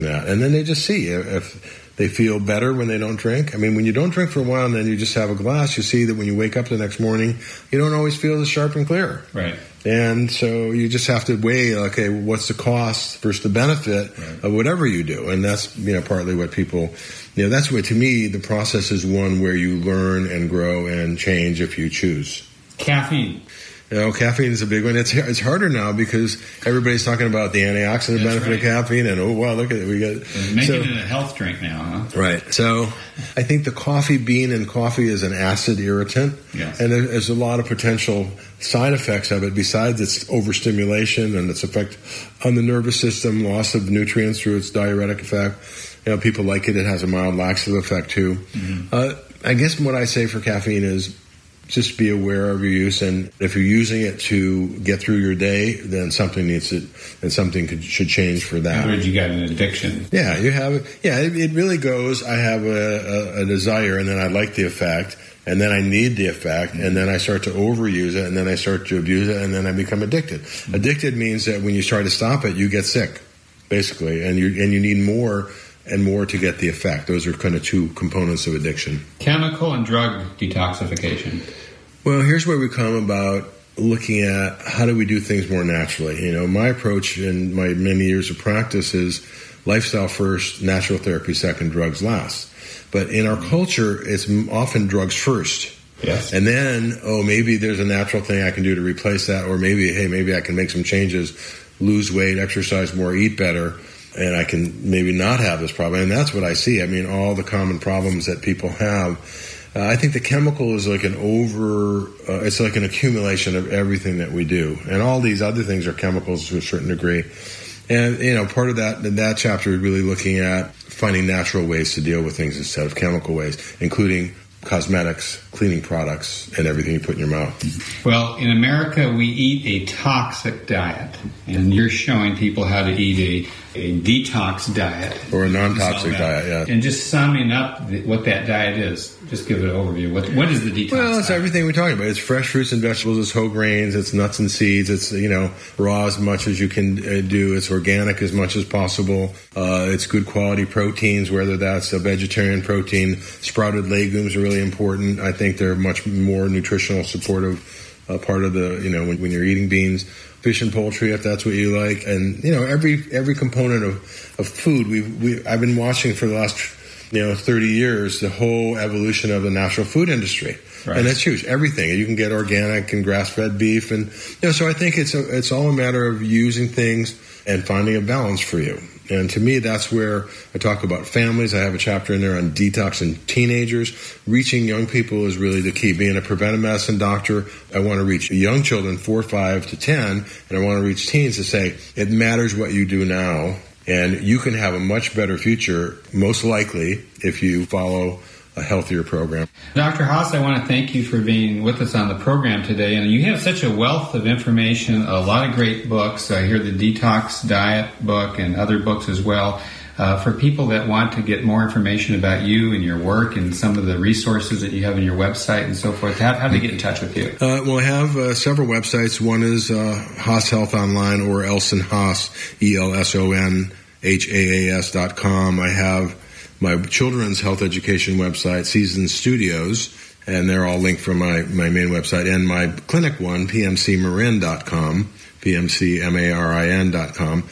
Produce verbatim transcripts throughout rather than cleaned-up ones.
that. And then they just see if they feel better when they don't drink. I mean, when you don't drink for a while and then you just have a glass, you see that when you wake up the next morning, you don't always feel as sharp and clear. Right. And so you just have to weigh, okay, what's the cost versus the benefit right. of whatever you do. And that's, you know, partly what people, you know, that's what, to me, the process is one where you learn and grow and change if you choose. Caffeine. You know, caffeine is a big one. It's it's harder now because everybody's talking about the antioxidant That's benefit right. of caffeine, and oh wow, look at it, we got They're making so, it a health drink now, huh? Right. So, I think the coffee bean in coffee is an acid irritant, yes. and there's a lot of potential side effects of it besides its overstimulation and its effect on the nervous system, loss of nutrients through its diuretic effect. You know, people like it. It has a mild laxative effect too. Mm-hmm. Uh, I guess what I say for caffeine is, just be aware of your use, and if you're using it to get through your day, then something needs to, and something could, should change for that. In other words, you got an addiction. Yeah, you have it. Yeah, it, it really goes. I have a, a, a desire, and then I like the effect, and then I need the effect, and then I start to overuse it, and then I start to abuse it, and then I become addicted. Mm-hmm. Addicted means that when you try to stop it, you get sick, basically, and you and you need more and more to get the effect. Those are kind of two components of addiction. Chemical and drug detoxification. Well, here's where we come about looking at how do we do things more naturally. You know, my approach in my many years of practice is lifestyle first, natural therapy second, drugs last. But in our culture, it's often drugs first. Yes. And then, oh, maybe there's a natural thing I can do to replace that, or maybe, hey, maybe I can make some changes, lose weight, exercise more, eat better, and I can maybe not have this problem. And that's what I see. I mean, all the common problems that people have. Uh, I think the chemical is like an over, uh, it's like an accumulation of everything that we do. And all these other things are chemicals to a certain degree. And, you know, part of that, that chapter is really looking at finding natural ways to deal with things instead of chemical ways, including cosmetics, cleaning products, and everything you put in your mouth. Well, in America, we eat a toxic diet, and you're showing people how to eat a, a detox diet. Or a non-toxic diet, yeah. And just summing up the, what that diet is, just give it an overview. What, what is the detox Well, it's diet? everything we're talking about. It's fresh fruits and vegetables, it's whole grains, it's nuts and seeds, it's, you know, raw as much as you can uh, do, it's organic as much as possible, uh, it's good quality proteins, whether that's a vegetarian protein, sprouted legumes are really important. I think they're much more nutritional, supportive uh, part of the, you know, when, when you're eating beans. Fish and poultry, if that's what you like. And, you know, every every component of, of food, we've, we, I've been watching for the last, you know, thirty years, the whole evolution of the natural food industry. Right. And that's huge. Everything. You can get organic and grass-fed beef. And, you know, so I think it's a, it's all a matter of using things and finding a balance for you. And to me, that's where I talk about families. I have a chapter in there on detox and teenagers. Reaching young people is really the key. Being a preventive medicine doctor, I want to reach young children, four, five to ten, and I want to reach teens to say, it matters what you do now, and you can have a much better future, most likely, if you follow a healthier program. Doctor Haas, I want to thank you for being with us on the program today. And you have such a wealth of information, a lot of great books. I hear the Detox Diet book and other books as well. Uh, for people that want to get more information about you and your work and some of the resources that you have on your website and so forth, how, how do they get in touch with you? Uh, well, I have uh, several websites. One is uh, Haas Health Online or Elson Haas, E L S O N H A A S dot com. I have my children's health education website, Season Studios, and they're all linked from my, my main website, and my clinic one, P M C Marin dot com, P M C M A R I N dot com.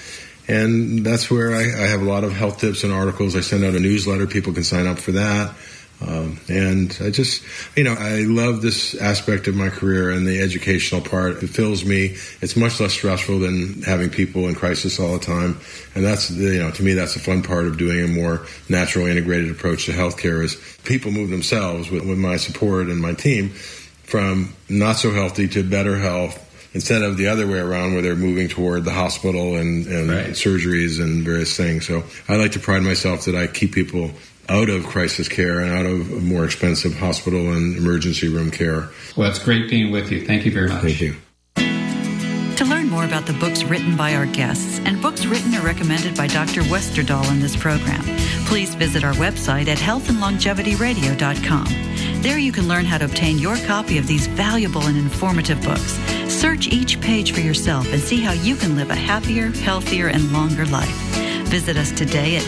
And that's where I, I have a lot of health tips and articles. I send out a newsletter. People can sign up for that. Um, and I just, you know, I love this aspect of my career and the educational part. It fills me. It's much less stressful than having people in crisis all the time. And that's, the, you know, to me, that's the fun part of doing a more natural, integrated approach to healthcare is people move themselves with, with my support and my team from not so healthy to better health, instead of the other way around where they're moving toward the hospital and, and right. surgeries and various things. So I like to pride myself that I keep people out of crisis care and out of more expensive hospital and emergency room care. Well, it's great being with you. Thank you very much. Thank you. To learn more about the books written by our guests and books written or recommended by Doctor Westerdahl in this program, please visit our website at health and longevity radio dot com. There you can learn how to obtain your copy of these valuable and informative books. Search each page for yourself and see how you can live a happier, healthier, and longer life. Visit us today at